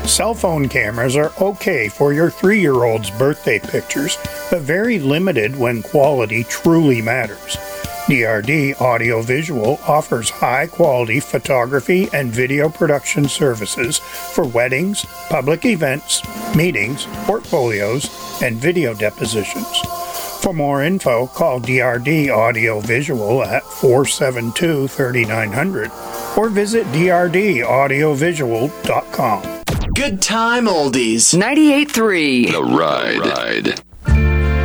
Cell phone cameras are okay for your 3-year-old's birthday pictures, but very limited when quality truly matters. DRD Audiovisual offers high-quality photography and video production services for weddings, public events, meetings, portfolios, and video depositions. For more info, call DRD Audiovisual at 472-3900 or visit drdaudiovisual.com. Good time oldies. 98.3 The Ride.